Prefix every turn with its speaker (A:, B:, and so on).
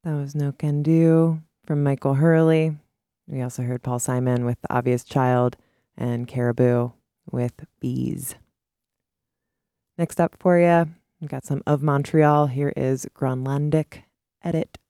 A: That was No Can Do from Michael Hurley. We also heard Paul Simon with The Obvious Child and Caribou with Bees. Next up for you, we got some of Montreal. Here is Gronlandic Edit